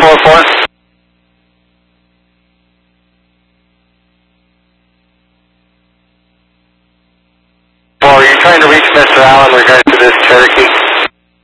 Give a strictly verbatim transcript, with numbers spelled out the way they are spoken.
four four. Four, are you trying to reach Mister Allen regarding to this Cherokee?